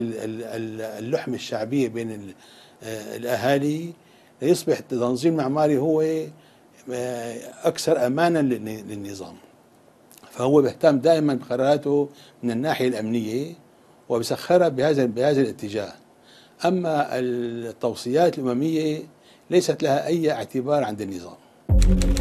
اللحمة الشعبية بين الأهالي ليصبح التنظيم المعماري هو أكثر أمانا للنظام. فهو بيهتم دائما بقراراته من الناحية الأمنية وبسخرها بهذا الاتجاه. أما التوصيات الأممية ليست لها أي اعتبار عند النظام.